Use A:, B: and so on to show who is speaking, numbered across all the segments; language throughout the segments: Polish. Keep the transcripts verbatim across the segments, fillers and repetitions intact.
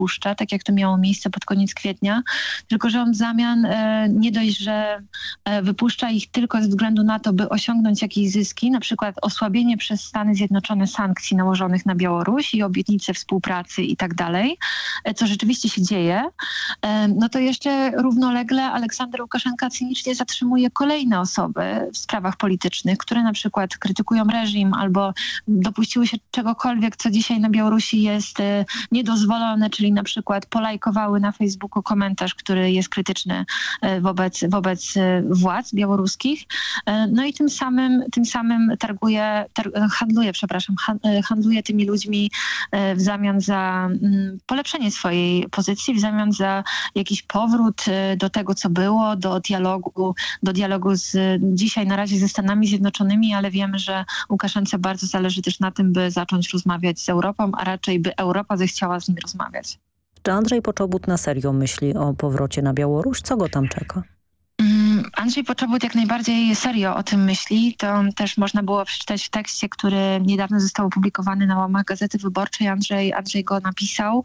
A: wypuszcza, tak jak to miało miejsce pod koniec kwietnia, tylko że on w zamian e, nie dość, że e, wypuszcza ich tylko ze względu na to, by osiągnąć jakieś zyski, na przykład osłabienie przez Stany Zjednoczone sankcji nałożonych na Białoruś i obietnice współpracy i tak dalej, e, co rzeczywiście się dzieje, e, no to jeszcze równolegle Aleksander Łukaszenka cynicznie zatrzymuje kolejne osoby w sprawach politycznych, które na przykład krytykują reżim albo dopuściły się czegokolwiek, co dzisiaj na Białorusi jest e, niedozwolone, czyli na przykład polajkowały na Facebooku komentarz, który jest krytyczny e, wobec, wobec e, władz białoruskich. E, no i tym samym, tym samym targuje, tar, handluje, przepraszam, handluje tymi ludźmi e, w zamian za m, polepszenie swojej pozycji, w zamian za jakiś powrót e, do tego, co było, do dialogu, do dialogu z dzisiaj na razie ze Stanami Zjednoczonymi, ale wiemy, że Łukaszence bardzo zależy też na tym, by zacząć rozmawiać z Europą, a raczej by Europa zechciała z nim rozmawiać.
B: Czy Andrzej Poczobut na serio myśli o powrocie na Białoruś? Co go tam czeka?
A: Andrzej Poczobut jak najbardziej serio o tym myśli. To też można było przeczytać w tekście, który niedawno został opublikowany na łamach Gazety Wyborczej. Andrzej, Andrzej go napisał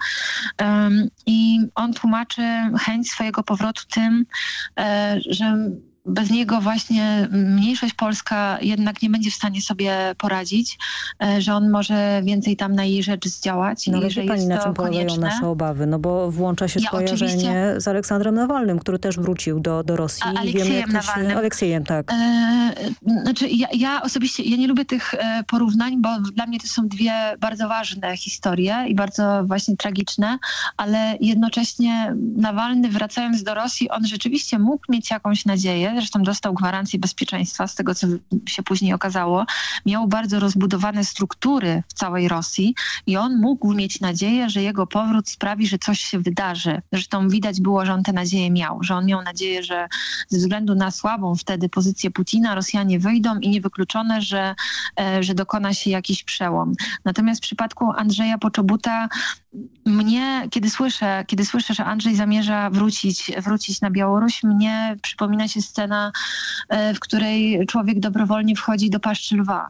A: um, i on tłumaczy chęć swojego powrotu tym, e, że bez niego właśnie mniejszość polska jednak nie będzie w stanie sobie poradzić, że on może więcej tam na jej rzecz zdziałać.
B: No ale
A: i że
B: wie pani,
A: jest
B: na
A: to
B: czym polegają
A: konieczne.
B: nasze obawy? No bo włącza się
A: Ja
B: skojarzenie
A: oczywiście...
B: z Aleksandrem Nawalnym, który też wrócił do, do Rosji.
A: A,
B: I wiemy, jak to się...
A: Nawalnym.
B: Aleksiejem, tak.
A: E, znaczy ja, ja osobiście, ja nie lubię tych e, porównań, bo dla mnie to są dwie bardzo ważne historie i bardzo właśnie tragiczne, ale jednocześnie Nawalny, wracając do Rosji, on rzeczywiście mógł mieć jakąś nadzieję, zresztą dostał gwarancję bezpieczeństwa, z tego co się później okazało. Miał bardzo rozbudowane struktury w całej Rosji i on mógł mieć nadzieję, że jego powrót sprawi, że coś się wydarzy. Zresztą widać było, że on tę nadzieję miał, że on miał nadzieję, że ze względu na słabą wtedy pozycję Putina Rosjanie wyjdą i niewykluczone, że, że dokona się jakiś przełom. Natomiast w przypadku Andrzeja Poczobuta mnie, kiedy słyszę, kiedy słyszę, że Andrzej zamierza wrócić, wrócić na Białoruś, mnie przypomina się scena, w której człowiek dobrowolnie wchodzi do paszczy lwa.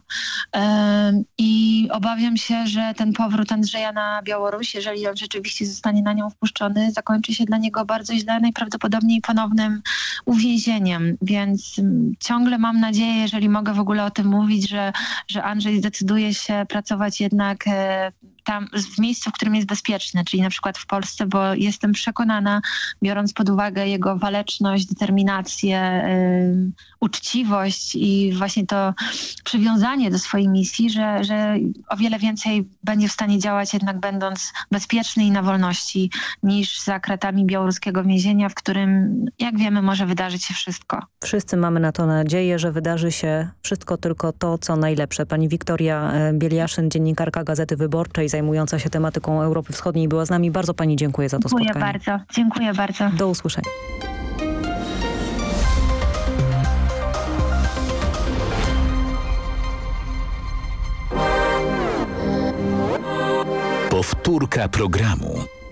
A: I obawiam się, że ten powrót Andrzeja na Białoruś, jeżeli on rzeczywiście zostanie na nią wpuszczony, zakończy się dla niego bardzo źle, najprawdopodobniej ponownym uwięzieniem. Więc ciągle mam nadzieję, jeżeli mogę w ogóle o tym mówić, że, że Andrzej zdecyduje się pracować jednak tam w miejscu, w którym jest bezpieczny, czyli na przykład w Polsce, bo jestem przekonana, biorąc pod uwagę jego waleczność, determinację, yy, uczciwość i właśnie to przywiązanie do swojej misji, że, że o wiele więcej będzie w stanie działać jednak będąc bezpieczny i na wolności niż za kratami białoruskiego więzienia, w którym, jak wiemy, może wydarzyć się wszystko.
B: Wszyscy mamy na to nadzieję, że wydarzy się wszystko tylko to, co najlepsze. Pani Wiktoria Bieliaszyn, dziennikarka Gazety Wyborczej, zajmująca się tematyką Europy Wschodniej, była z nami. Bardzo pani dziękuję za to
A: dziękuję
B: spotkanie.
A: Dziękuję bardzo. Dziękuję bardzo.
B: Do usłyszenia.
C: Powtórka programu.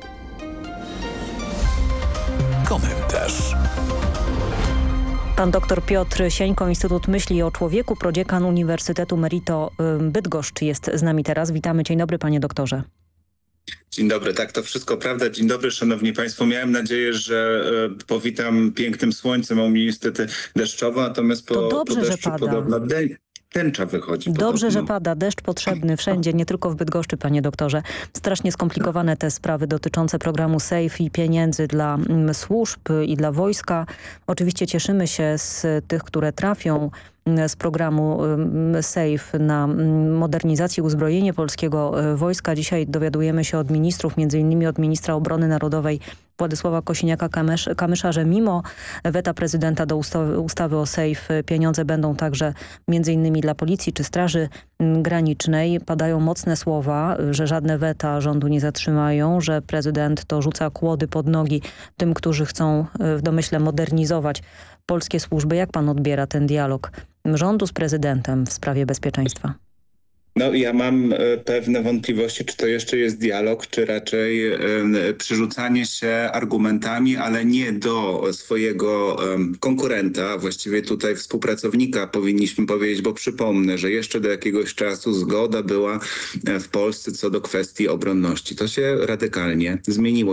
C: Komentarz.
B: Pan dr Piotr Sieńko, Instytut Myśli o Człowieku, prodziekan Uniwersytetu Merito Bydgoszcz jest z nami teraz. Witamy. Dzień dobry, panie doktorze.
D: Dzień dobry, tak to wszystko prawda. Dzień dobry, szanowni państwo. Miałem nadzieję, że e, powitam pięknym słońcem, a u mnie niestety deszczowo, natomiast po,
B: to dobrze,
D: po deszczu
B: że pada.
D: podobno de- tęcza wychodzi.
B: Dobrze,
D: podobno.
B: że pada. Deszcz potrzebny wszędzie, nie tylko w Bydgoszczy, panie doktorze. Strasznie skomplikowane te sprawy dotyczące programu SAFE i pieniędzy dla mm, służb i dla wojska. Oczywiście cieszymy się z tych, które trafią z programu SAFE na modernizację i uzbrojenie polskiego wojska. Dzisiaj dowiadujemy się od ministrów, między innymi od ministra obrony narodowej Władysława Kosiniaka-Kamysza, że mimo weta prezydenta do ustawy, ustawy o SAFE pieniądze będą także między innymi dla policji czy straży granicznej. Padają mocne słowa, że żadne weta rządu nie zatrzymają, że prezydent to rzuca kłody pod nogi tym, którzy chcą w domyśle modernizować polskie służby. Jak pan odbiera ten dialog rządu z prezydentem w sprawie bezpieczeństwa?
D: No ja mam e, pewne wątpliwości, czy to jeszcze jest dialog, czy raczej e, przerzucanie się argumentami, ale nie do swojego e, konkurenta, właściwie tutaj współpracownika powinniśmy powiedzieć, bo przypomnę, że jeszcze do jakiegoś czasu zgoda była e, w Polsce co do kwestii obronności. To się radykalnie zmieniło.